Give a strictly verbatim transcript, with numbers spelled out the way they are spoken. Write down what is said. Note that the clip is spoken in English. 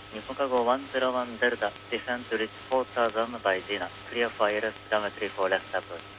日本cargo one zero one Delta, descend to reach four thousand by Gina. Clear for I L S, runway three four left approach.